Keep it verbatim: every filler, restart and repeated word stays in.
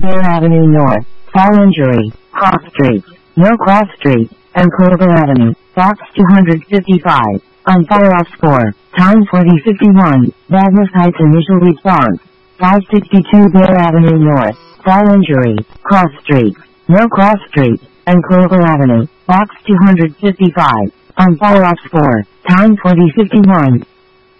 Bear Avenue North, Fall Injury, Cross Street, No Cross Street, and Clover Avenue, Box two fifty-five, on fire off score, time twenty fifty-one, Douglas Heights initial response, five sixty-two Bear Avenue North, Fall Injury, Cross Street, No Cross Street, and Clover Avenue, Box two fifty-five, on fire off score, time twenty fifty-one.